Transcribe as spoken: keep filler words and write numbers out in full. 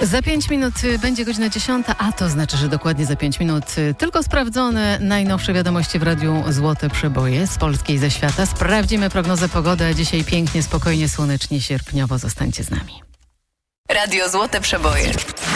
Za pięć minut będzie godzina dziesiąta, a to znaczy, że dokładnie za pięć minut tylko sprawdzone najnowsze wiadomości w Radiu Złote Przeboje z Polski i ze świata. Sprawdzimy prognozę pogody, a dzisiaj pięknie, spokojnie, słonecznie, sierpniowo. Zostańcie z nami. Radio Złote Przeboje.